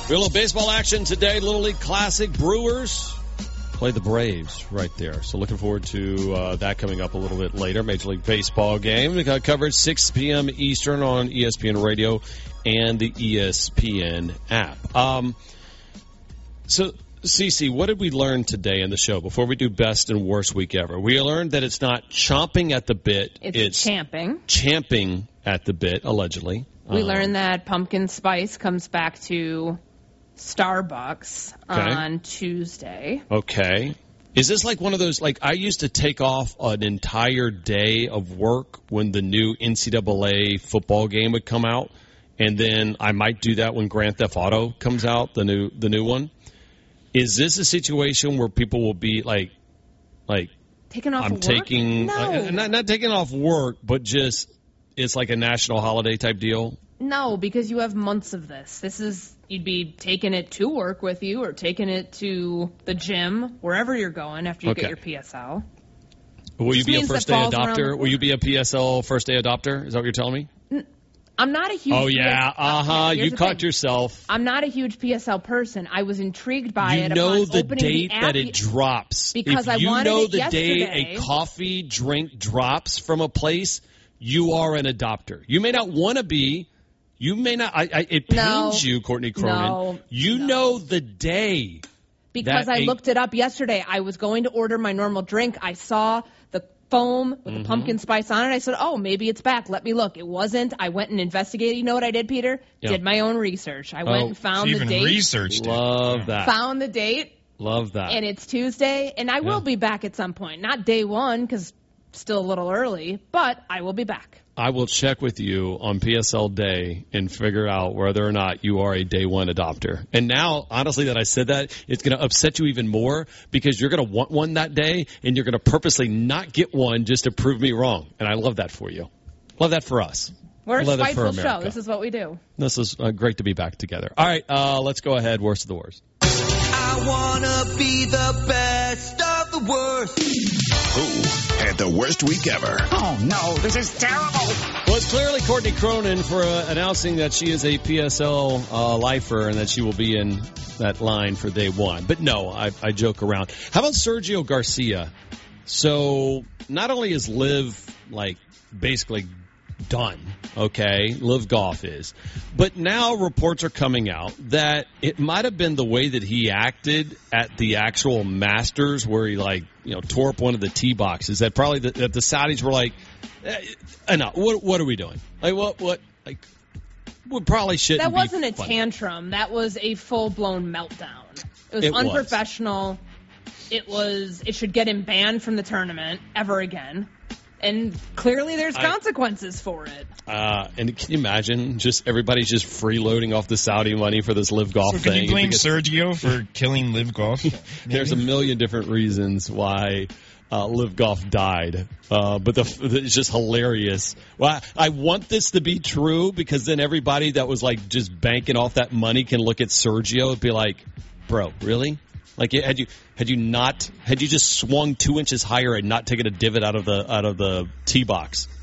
Real little baseball action today. Little League Classic. Brewers play the Braves right there. So looking forward to that coming up a little bit later. Major League Baseball game. We got coverage 6 p.m. Eastern on ESPN Radio and the ESPN app. So, Cece, what did we learn today in the show before we do best and worst week ever? We learned that it's not chomping at the bit. It's champing. Champing at the bit, allegedly. We learned that pumpkin spice comes back to Starbucks on Tuesday. Okay. Is this like one of those, like I used to take off an entire day of work when the new NCAA football game would come out, and then I might do that when Grand Theft Auto comes out, the new one. Is this a situation where people will be like taking off I'm work? taking No. not taking off work, but just it's like a national holiday type deal? No, because you have months of this. You'd be taking it to work with you or taking it to the gym, wherever you're going after you get your PSL. Will you be a first day adopter? Will you be a PSL first day adopter? Is that what you're telling me? I'm not a huge You caught yourself. I'm not a huge PSL person. I was intrigued by it. You know the date that it drops. Because if I wanted it yesterday. If you know the day a coffee drink drops from a place, you are an adopter. You may not want to be. You may not. It pains you, Courtney Cronin. You know the day. Because I looked it up yesterday. I was going to order my normal drink. I saw the foam with the pumpkin spice on it. I said, oh, maybe it's back. Let me look. It wasn't. I went and investigated. You know what I did, Peter? Yeah. Did my own research. I went and found the date. Researched it. Love that. Found the date. Love that. And it's Tuesday. And I will be back at some point. Not day one because still a little early. But I will be back. I will check with you on PSL Day and figure out whether or not you are a day one adopter. And now, honestly, that I said that, it's going to upset you even more because you're going to want one that day and you're going to purposely not get one just to prove me wrong. And I love that for you. Love that for us. We're a spiteful show. This is what we do. This is great to be back together. All right, let's go ahead. Worst of the worst. I want to be the best of the worst. Who had the worst week ever? Oh, no, this is terrible. Well, it's clearly Courtney Cronin for announcing that she is a PSL lifer and that she will be in that line for day one. But no, I joke around. How about Sergio Garcia? So not only is Liv basically done, okay, Liv Golf is, but now reports are coming out that it might have been the way that he acted at the actual Masters where he tore up one of the tee boxes that probably that the Saudis were like, no, what are we doing? We probably shouldn't. That wasn't a tantrum. That was a full-blown meltdown. It was unprofessional. It should get him banned from the tournament ever again. And clearly there's consequences for it. And can you imagine just everybody's just freeloading off the Saudi money for this Liv Golf thing? So can you blame Sergio for killing Liv Golf? There's a million different reasons why Liv Golf died. But it's just hilarious. Well, I want this to be true because then everybody that was just banking off that money can look at Sergio and be like, bro, really? Had you just swung 2 inches higher and not taken a divot out of the tee box,